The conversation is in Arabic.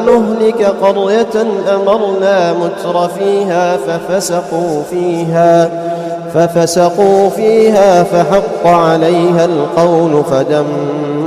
نهلك قرية أمرنا متر فيها ففسقوا فيها فحق عليها القول